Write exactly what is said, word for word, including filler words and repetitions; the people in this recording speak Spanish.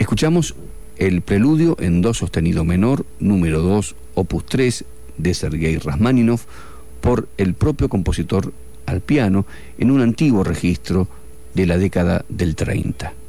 Escuchamos el preludio en do sostenido menor, número dos, opus tres, de Sergei Rachmaninoff, por el propio compositor al piano, en un antiguo registro de la década del treinta.